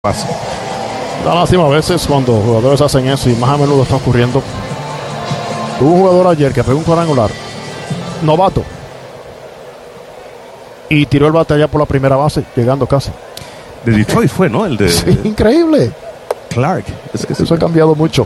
Pasa. Da lástima a veces cuando jugadores hacen eso, y más a menudo está ocurriendo. Hubo un jugador ayer que pegó un cuadrangular novato y tiró el bate allá por la primera base, llegando casi. De Detroit fue, ¿no? El de Sí, increíble. Clark. Eso ha cambiado mucho.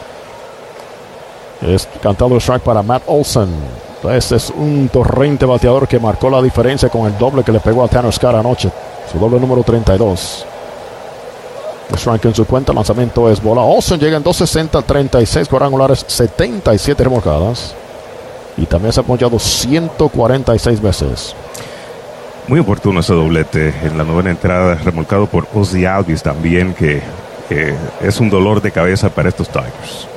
Es cantado el strike para Matt Olson. Este es un torrente bateador que marcó la diferencia con el doble que le pegó a Tanner Scott anoche. Su doble número 32. El strike en su cuenta, lanzamiento es bola. Olson llega en 260, 36 cuadrangulares, 77 remolcadas. Y también se ha ponchado 146 veces. Muy oportuno ese doblete en la novena entrada, remolcado por Ozzy Albies también, que es un dolor de cabeza para estos Tigers.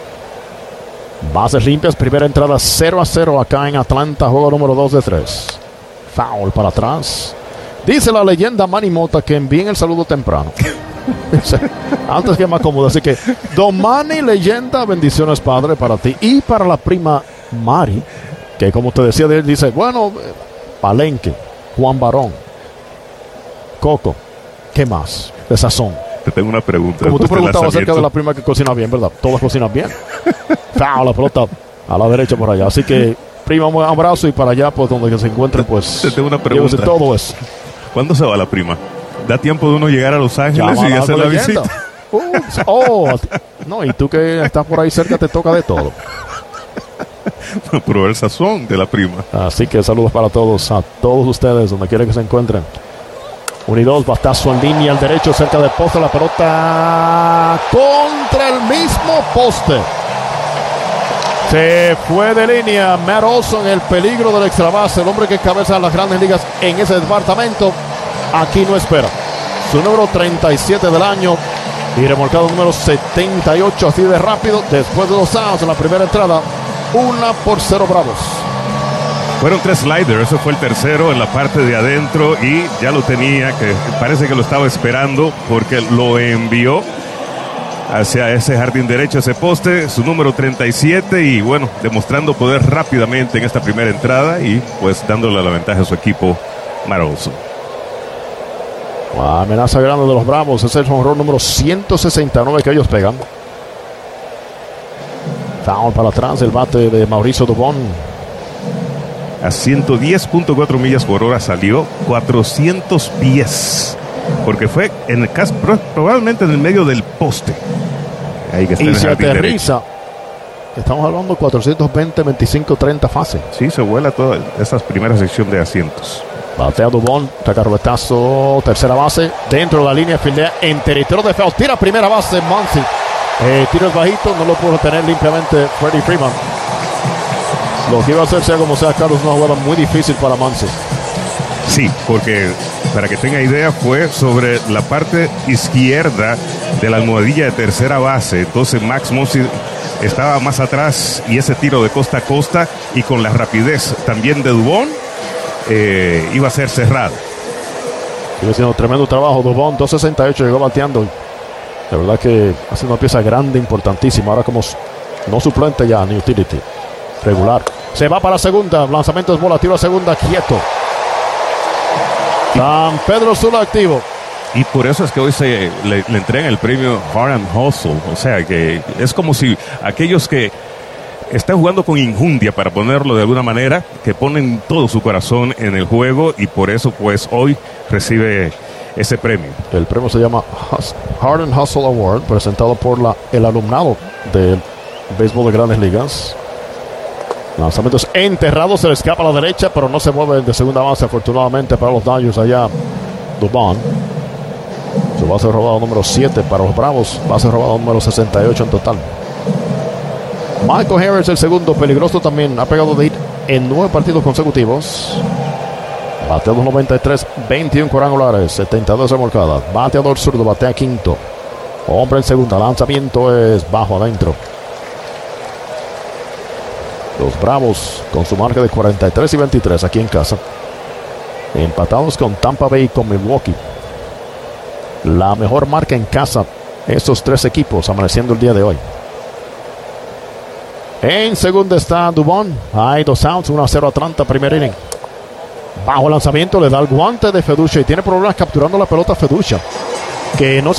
Bases limpias, primera entrada 0-0 acá en Atlanta, juego número 2 de 3. Foul para atrás. Dice la leyenda Manny Mota que envíen el saludo temprano. Antes que me acomode. Así que, Don Manny, leyenda, bendiciones, padre, para ti y para la prima Mari, que como te decía, dice, bueno, Palenque, Juan Barón, Coco, ¿qué más? De sazón. Te tengo una pregunta. Como tú preguntabas acerca de la prima que cocina bien, ¿verdad? Todas cocinan bien. La pelota a la derecha por allá. Así que, prima, un abrazo, y para allá, pues donde se encuentren, pues. Te tengo una pregunta. Todo eso. ¿Cuándo se va la prima? ¿Da tiempo de uno llegar a Los Ángeles y hacer la visita? No, y tú que estás por ahí cerca, te toca de todo. Probar el sazón de la prima. Así que saludos para todos, a todos ustedes, donde quiera que se encuentren. 1 y 2, batazo en línea al derecho, cerca del poste, la pelota contra el mismo poste. Se fue de línea Matt Olson, el peligro del extra base, el hombre que cabeza las grandes ligas en ese departamento. Aquí no espera. Su número 37 del año y remolcado número 78, así de rápido, después de 2 outs en la primera entrada. 1-0 Bravos. Fueron 3 sliders, ese fue el tercero en la parte de adentro y ya lo tenía, que parece que lo estaba esperando porque lo envió hacia ese jardín derecho, ese poste, su número 37, y bueno, demostrando poder rápidamente en esta primera entrada y pues dándole la ventaja a su equipo, Matt Olson. Amenaza grande de los Bravos, es el jonrón número 169 que ellos pegan. Foul para atrás, el bate de Mauricio Dubón. A 110.4 millas por hora salió, 400 pies, porque fue en el caso, probablemente en el medio del poste. Ahí que está, y se aterriza. Estamos hablando de 420, 25, 30 fase. Sí, se vuela toda esa primera sección de asientos. Batea Dubón, tacarrobetazo, tercera base, dentro de la línea, fildea en territorio de foul, tira primera base, Muncy. Tiro es bajito, no lo pudo tener limpiamente Freddie Freeman. Lo que iba a hacer, sea como sea, Carlos, una jugada muy difícil para Muncy. Sí, porque para que tenga idea, fue sobre la parte izquierda de la almohadilla de tercera base. Entonces Max Muncy estaba más atrás y ese tiro de costa a costa y con la rapidez también de Dubón iba a ser cerrado. Sigue haciendo tremendo trabajo Dubón, 268 llegó bateando. De verdad que hace una pieza grande, importantísima. Ahora como no suplente ya, ni utility, regular. Se va para segunda, lanzamiento es bola, tiro a segunda, quieto. San Pedro Sula activo. Y por eso es que hoy le entregan el premio Heart and Hustle. O sea que es como si aquellos que están jugando con injundia, para ponerlo de alguna manera, que ponen todo su corazón en el juego, y por eso pues hoy recibe ese premio. El premio se llama Heart and Hustle Award, presentado por el alumnado del béisbol de Grandes Ligas. Lanzamientos enterrados, se le escapa a la derecha, pero no se mueve de segunda base, afortunadamente para los Dodgers allá. Dubón. Su base robado número 7 para los Bravos, base robado número 68 en total. Michael Harris, el segundo, peligroso también, ha pegado de hit en 9 partidos consecutivos. Batea 293, 21 cuadrangulares, 72 remolcadas. Bateador zurdo, batea quinto. Hombre en segunda, lanzamiento es bajo adentro. Los Bravos con su marca de 43 y 23 aquí en casa. Empatados con Tampa Bay y con Milwaukee. La mejor marca en casa, estos 3 equipos amaneciendo el día de hoy. En segunda está Dubón. Hay 2 outs, 1-0 Atlanta, primer inning. Bajo lanzamiento, le da el guante de Feducha y tiene problemas capturando la pelota Feducha. que no se